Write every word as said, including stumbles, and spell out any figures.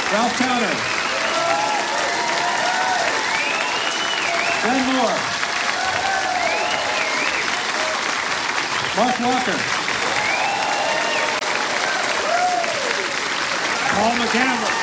Ralph Towner. Ben Moore. Mark Walker. Paul McCampbell.